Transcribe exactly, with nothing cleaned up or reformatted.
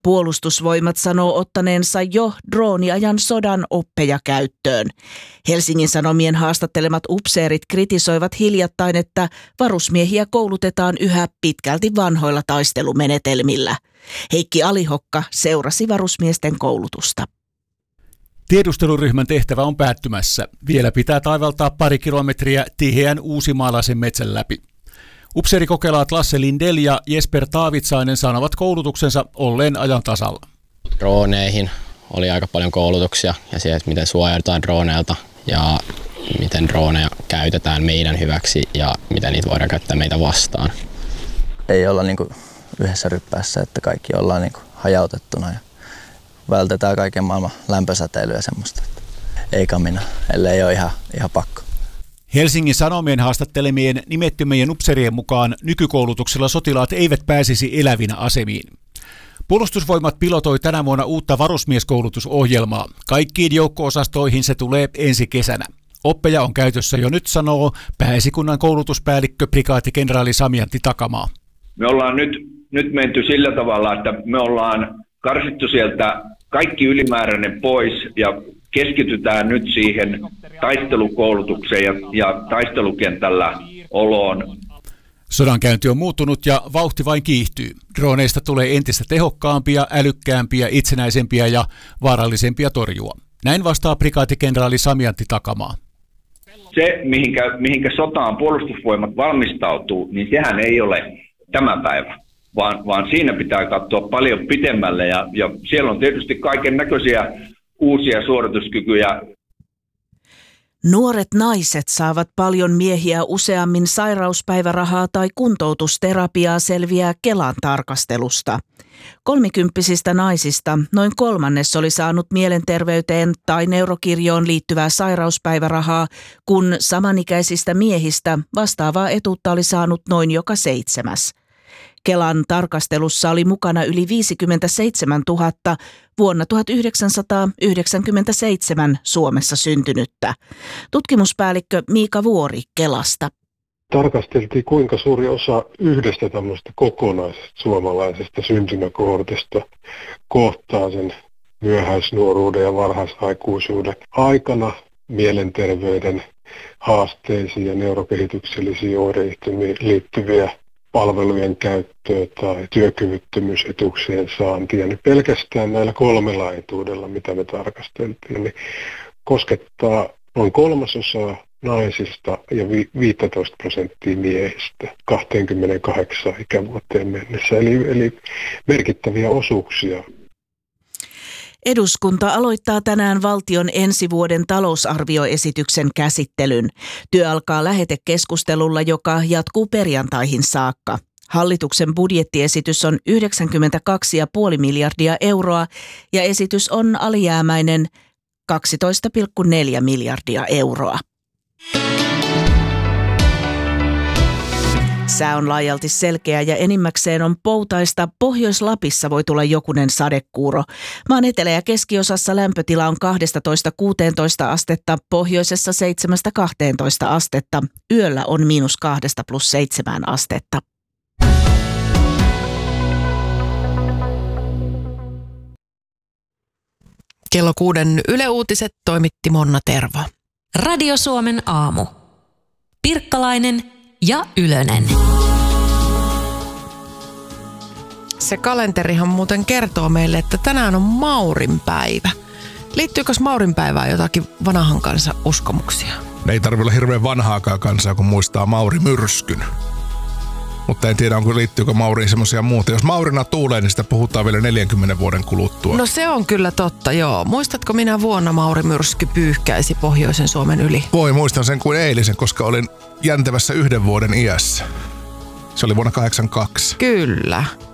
Puolustusvoimat sanoo ottaneensa jo drooniajan sodan oppeja käyttöön. Helsingin Sanomien haastattelemat upseerit kritisoivat hiljattain, että varusmiehiä koulutetaan yhä pitkälti vanhoilla taistelumenetelmillä. Heikki Alihokka seurasi varusmiesten koulutusta. Tiedusteluryhmän tehtävä on päättymässä. Vielä pitää taivaltaa pari kilometriä tiheän uusimaalaisen metsän läpi. Upseerikokelaat Lasse Lindell ja Jesper Taavitsainen sanovat koulutuksensa olleen ajan tasalla. Drooneihin oli aika paljon koulutuksia ja siihen, että miten suojaudutaan drooneilta ja miten droneja käytetään meidän hyväksi ja miten niitä voidaan käyttää meitä vastaan. Ei olla niin kuin yhdessä ryppäässä, että kaikki ollaan niin kuin hajautettuna ja vältetään kaiken maailman lämpösäteilyä ja semmoista. Ei kamina, ellei ole ihan, ihan pakko. Helsingin Sanomien haastattelemien nimettömien upseerien mukaan nykykoulutuksella sotilaat eivät pääsisi elävinä asemiin. Puolustusvoimat pilotoi tänä vuonna uutta varusmieskoulutusohjelmaa. Kaikkiin joukko-osastoihin se tulee ensi kesänä. Oppeja on käytössä jo nyt, sanoo Pääesikunnan koulutuspäällikkö prikaatikenraali Samiantti Takamaa. Me ollaan nyt, nyt menty sillä tavalla, että me ollaan karsittu sieltä kaikki ylimääräinen pois ja keskitytään nyt siihen taistelukoulutukseen ja, ja taistelukentällä oloon. Sodankäynti on muuttunut ja vauhti vain kiihtyy. Droneista tulee entistä tehokkaampia, älykkäämpiä, itsenäisempiä ja vaarallisempia torjua. Näin vastaa prikaatikenraali Samiantti Takamaa. Se, mihinkä, mihinkä sotaan puolustusvoimat valmistautuu, niin sehän ei ole tämä päivä, vaan, vaan siinä pitää katsoa paljon pitemmälle ja, ja siellä on tietysti kaiken näköisiä uusia suorituskykyjä. Nuoret naiset saavat paljon miehiä useammin sairauspäivärahaa tai kuntoutusterapiaa selviää Kelan tarkastelusta. Kolmikymppisistä naisista noin kolmannes oli saanut mielenterveyteen tai neurokirjoon liittyvää sairauspäivärahaa, kun samanikäisistä miehistä vastaavaa etuutta oli saanut noin joka seitsemäs. Kelan tarkastelussa oli mukana yli viisikymmentäseitsemäntuhatta vuonna tuhatyhdeksänsataayhdeksänkymmentäseitsemän Suomessa syntynyttä. Tutkimuspäällikkö Miika Vuori Kelasta. Tarkasteltiin, kuinka suuri osa yhdestä tämmöistä kokonaisesta suomalaisesta syntymäkohortista kohtaa sen myöhäisnuoruuden ja varhaisaikuisuuden aikana mielenterveyden haasteisiin ja neurokehityksellisiin oireistumiin liittyviä palvelujen käyttöä tai työkyvyttömyysetuuksien saantia, niin pelkästään näillä kolmella etuudella, mitä me tarkasteltiin, niin koskettaa noin kolmasosaa naisista ja viisitoista prosenttia miehistä kaksikymmentäkahdeksan ikävuoteen mennessä, eli, eli merkittäviä osuuksia. Eduskunta aloittaa tänään valtion ensi vuoden talousarvioesityksen käsittelyn. Työ alkaa lähetekeskustelulla, joka jatkuu perjantaihin saakka. Hallituksen budjettiesitys on yhdeksänkymmentäkaksi pilkku viisi miljardia euroa ja esitys on alijäämäinen kaksitoista pilkku neljä miljardia euroa. Sää on laajalti selkeä ja enimmäkseen on poutaista. Pohjois-Lapissa voi tulla jokunen sadekuuro. Maan etelä- ja keskiosassa lämpötila on kaksitoista kuusitoista astetta, pohjoisessa seitsemästä kahteentoista astetta. Yöllä on miinus kahdesta plus seitsemään astetta. Kello kuuden Yle Uutiset toimitti Monna Tervo. Radio Suomen aamu. Pirkkalainen ja Ylönen. Se kalenterihan muuten kertoo meille, että tänään on Maurin päivä. Liittyykö Maurin päivään jotakin vanhan kansan uskomuksia? Ei tarvitse olla hirveän vanhaakaan kansaa, kun muistaa Mauri-myrskyn. Mutta en tiedä, onko liittyykö Mauriin semmoisia muuta. Jos Maurina tuulee, niin sitä puhutaan vielä neljänkymmenen vuoden kuluttua. No se on kyllä totta, joo. Muistatko minä vuonna Mauri-myrsky pyyhkäisi pohjoisen Suomen yli? Voi, muistan sen kuin eilisen, koska olin jäntevässä yhden vuoden iässä. Se oli vuonna kahdeksankymmentäkaksi. Kyllä.